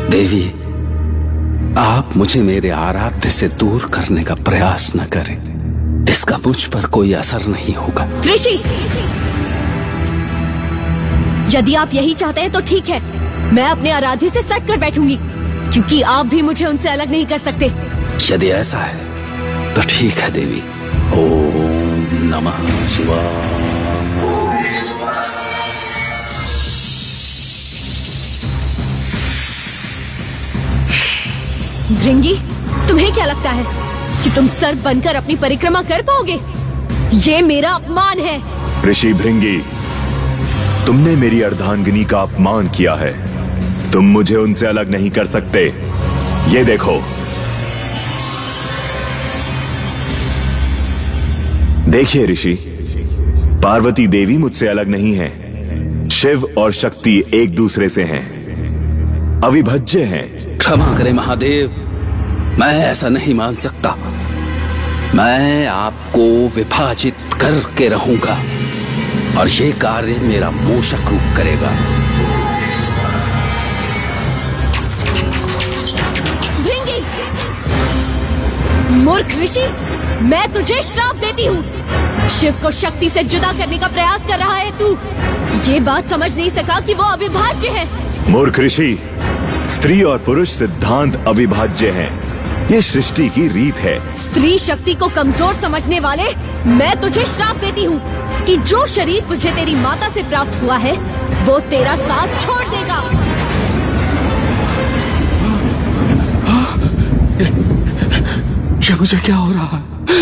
देवी, आप मुझे मेरे आराध्य से दूर करने का प्रयास न करें। इसका मुझ पर कोई असर नहीं होगा। ऋषि, यदि आप यही चाहते हैं तो ठीक है, मैं अपने आराध्य से सट कर बैठूंगी, क्योंकि आप भी मुझे उनसे अलग नहीं कर सकते। यदि ऐसा है तो ठीक है देवी। ओम नमः शिवाय। भृंगी, तुम्हें क्या लगता है कि तुम सर्प बनकर अपनी परिक्रमा कर पाओगे? ये मेरा अपमान है। ऋषि भृंगी, तुमने मेरी अर्धांगिनी का अपमान किया है। तुम मुझे उनसे अलग नहीं कर सकते। ये देखो, देखिए ऋषि, पार्वती देवी मुझसे अलग नहीं है। शिव और शक्ति एक दूसरे से हैं, अविभाज्य हैं। क्षमा करें महादेव, मैं ऐसा नहीं मान सकता। मैं आपको विभाजित करके रहूंगा और ये कार्य मेरा मूषक रूप करेगा। भृंगी, मूर्ख ऋषि, मैं तुझे श्राप देती हूँ। शिव को शक्ति से जुदा करने का प्रयास कर रहा है तू। ये बात समझ नहीं सका कि वो अविभाज्य है। मूर्ख ऋषि, स्त्री और पुरुष सिद्धांत अविभाज्य हैं। ये सृष्टि की रीत है। स्त्री शक्ति को कमजोर समझने वाले, मैं तुझे श्राप देती हूँ कि जो शरीर तुझे तेरी माता से प्राप्त हुआ है वो तेरा साथ छोड़ देगा। ये मुझे क्या हो रहा है?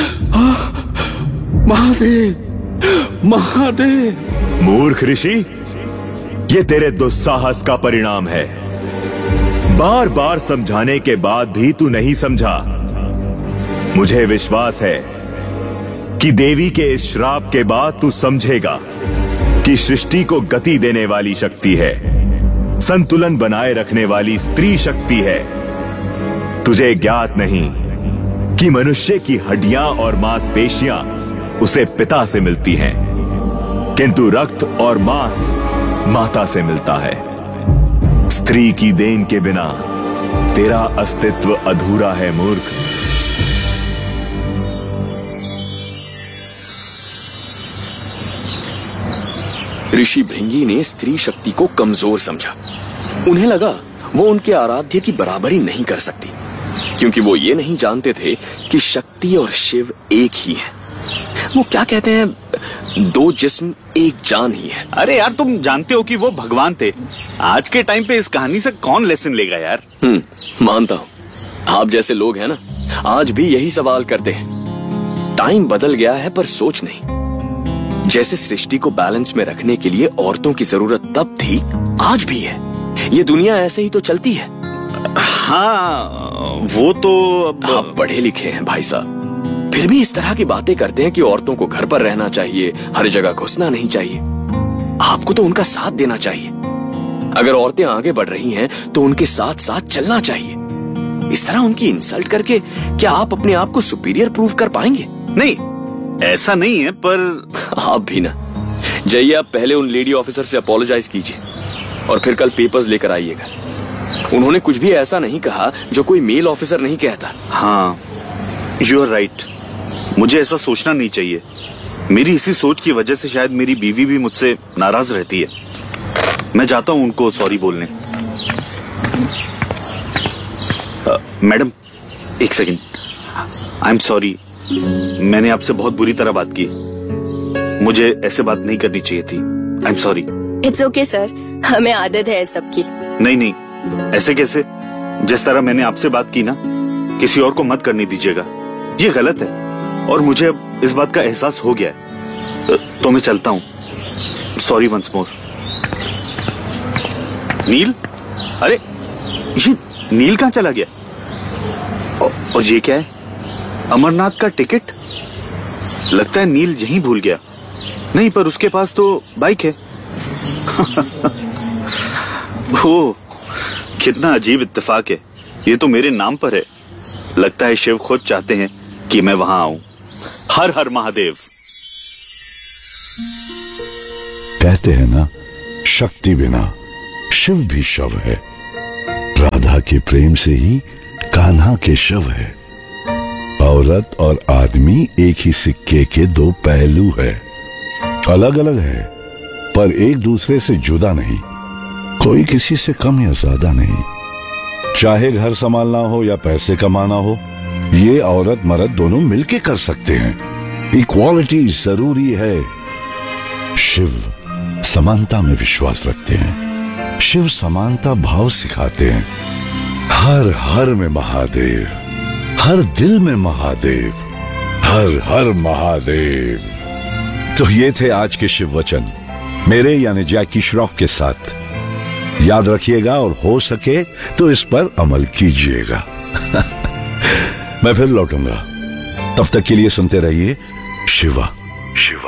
महादेव, महादेव। मूर्ख ऋषि, ये तेरे दुस्साहस का परिणाम है। बार बार समझाने के बाद भी तू नहीं समझा। मुझे विश्वास है कि देवी के इस श्राप के बाद तू समझेगा कि सृष्टि को गति देने वाली शक्ति है, संतुलन बनाए रखने वाली स्त्री शक्ति है। तुझे ज्ञात नहीं कि मनुष्य की हड्डियां और मांसपेशियां उसे पिता से मिलती हैं, किंतु रक्त और मांस माता से मिलता है। स्त्री की देन के बिना तेरा अस्तित्व अधूरा है मूर्ख। ऋषि भृंगी ने स्त्री शक्ति को कमजोर समझा। उन्हें लगा वो उनके आराध्य की बराबरी नहीं कर सकती, क्योंकि वो ये नहीं जानते थे कि शक्ति और शिव एक ही हैं। वो क्या कहते हैं, दो जिस्म एक जान ही है। अरे यार, तुम जानते हो कि वो भगवान थे। आज के टाइम पे इस कहानी से कौन लेसन लेगा यार? मानता हूँ, आप जैसे लोग हैं ना, आज भी यही सवाल करते हैं। टाइम बदल गया है पर सोच नहीं। जैसे सृष्टि को बैलेंस में रखने के लिए औरतों की जरूरत तब थी, आज भी है। ये दुनिया ऐसे ही तो चलती है। हाँ, वो तो आप पढ़े लिखे हैं भाई साहब, फिर भी इस तरह की बातें करते हैं कि औरतों को घर पर रहना चाहिए, हर जगह घुसना नहीं चाहिए। आपको तो उनका साथ देना चाहिए। अगर औरतें आगे बढ़ रही हैं तो उनके साथ साथ चलना चाहिए। इस तरह उनकी इंसल्ट करके क्या आप अपने आप को सुपीरियर प्रूव कर पाएंगे? नहीं, ऐसा नहीं है, पर आप भी ना। जाइए, आप पहले उन लेडी ऑफिसर से अपोलोजाइज कीजिए और फिर कल पेपर्स लेकर आइएगा। उन्होंने कुछ भी ऐसा नहीं कहा जो कोई मेल ऑफिसर नहीं कहता। हाँ, यू आर राइट। मुझे ऐसा सोचना नहीं चाहिए। मेरी इसी सोच की वजह से शायद मेरी बीवी भी मुझसे नाराज रहती है। मैं जाता हूं उनको सॉरी बोलने। मैडम, एक सेकंड। आई एम सॉरी, मैंने आपसे बहुत बुरी तरह बात की। मुझे ऐसे बात नहीं करनी चाहिए थी। I am sorry. It's okay sir, हमें आदत है सबकी। नहीं नहीं, ऐसे कैसे? जिस तरह मैंने आपसे बात की ना, किसी और को मत करने दीजिएगा। ये गलत है और मुझे अब इस बात का एहसास हो गया है। तो मैं चलता हूं। Sorry once more. नील, अरे ये नील कहां चला गया? और ये क्या है? अमरनाथ का टिकट? लगता है नील यहीं भूल गया। नहीं, पर उसके पास तो बाइक है। ओह, कितना अजीब इत्तेफाक है। ये तो मेरे नाम पर है। लगता है शिव खुद चाहते हैं कि मैं वहां आऊं। हर हर महादेव। कहते हैं ना, शक्ति बिना शिव भी शव है। राधा के प्रेम से ही कान्हा के शव है। औरत और आदमी एक ही सिक्के के दो पहलू है, अलग अलग है पर एक दूसरे से जुदा नहीं, कोई किसी से कम या ज्यादा नहीं। चाहे घर संभालना हो या पैसे कमाना हो, ये औरत मर्द दोनों मिलके कर सकते हैं। इक्वालिटी जरूरी है। शिव समानता में विश्वास रखते हैं, शिव समानता भाव सिखाते हैं। हर हर में महादेव, हर दिल में महादेव, हर हर महादेव। तो ये थे आज के शिव वचन, मेरे यानी जैकी श्रॉफ के साथ। याद रखिएगा और हो सके तो इस पर अमल कीजिएगा। मैं फिर लौटूंगा, तब तक के लिए सुनते रहिए शिवा शिवा।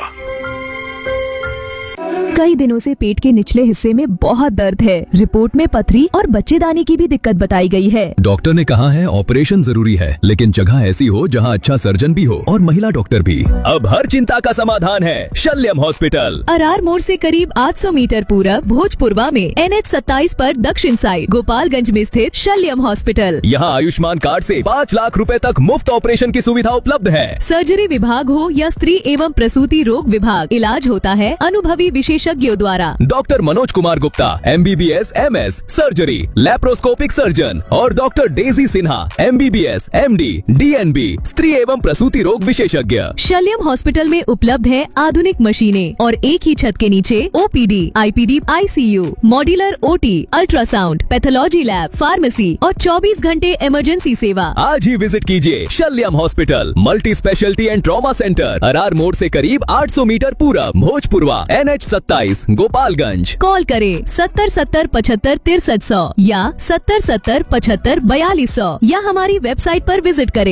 कई दिनों से पेट के निचले हिस्से में बहुत दर्द है। रिपोर्ट में पथरी और बच्चेदानी की भी दिक्कत बताई गई है। डॉक्टर ने कहा है ऑपरेशन जरूरी है, लेकिन जगह ऐसी हो जहां अच्छा सर्जन भी हो और महिला डॉक्टर भी। अब हर चिंता का समाधान है शल्यम हॉस्पिटल। अरार मोड़ से करीब 800 मीटर पूरब भोजपुरवा में NH 27 पर दक्षिण साइड गोपालगंज में स्थित शल्यम हॉस्पिटल। यहाँ आयुष्मान कार्ड से 5 लाख रुपए तक मुफ्त ऑपरेशन की सुविधा उपलब्ध है। सर्जरी विभाग हो या स्त्री एवं प्रसूति रोग विभाग, इलाज होता है अनुभवी विशेषज्ञों द्वारा। Doctor Manoj Kumar Gupta MBBS MS surgery laparoscopic surgeon और doctor Daisy Sinha MBBS MD DNB स्त्री एवं प्रसूति रोग विशेषज्ञ। शल्यम हॉस्पिटल में उपलब्ध है आधुनिक मशीनें और एक ही छत के नीचे OPD, IPD, ICU, modular OT, ultrasound, pathology lab, pharmacy और 24 घंटे इमरजेंसी सेवा। आज ही विजिट कीजिए शल्यम hospital, multi speciality and trauma centre, Arar मोड़ से करीब 800 मीटर पूरब, भोजपुरवा, NH 27, गोपालगंज। कॉल करें 70 70 75 6300 या 70 70 75 4200 या हमारी वेबसाइट पर विजिट करें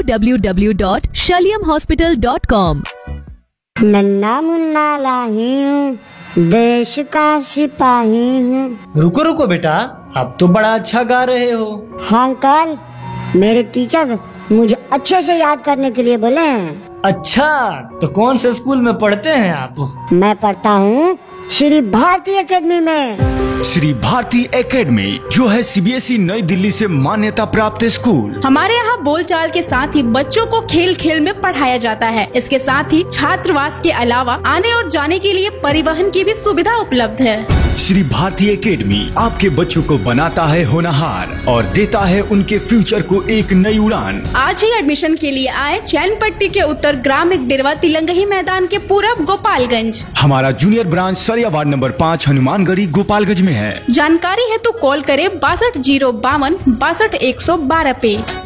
www.shalyamhospital.com। नन्ना मुन्ना लाही हूँ, देश का सिपाही हूँ। रुको रुको बेटा, अब तो बड़ा अच्छा गा रहे हो। हाँ अंकल, मेरे टीचर मुझे अच्छे से याद करने के लिए बोले हैं। अच्छा, तो कौन से स्कूल में पढ़ते हैं आप? मैं पढ़ता हूँ श्री भारती एकेडमी में। श्री भारती एकेडमी जो है CBSE नई दिल्ली से मान्यता प्राप्त स्कूल। हमारे यहाँ बोलचाल के साथ ही बच्चों को खेल खेल में पढ़ाया जाता है। इसके साथ ही छात्रावास के अलावा आने और जाने के लिए परिवहन की भी सुविधा उपलब्ध है। श्री भारती एकेडमी आपके बच्चों को बनाता है होनहार और देता है उनके फ्यूचर को एक नई उड़ान। आज ही एडमिशन के लिए आए चैनपट्टी के उत्तर ग्रामीण डेरवा तिलंगही मैदान के पूरब गोपालगंज। हमारा जूनियर ब्रांच सरिया वार्ड नंबर 5 हनुमानगढ़ी गोपालगंज में है। जानकारी है तो कॉल करें 62 052 62 112 पे।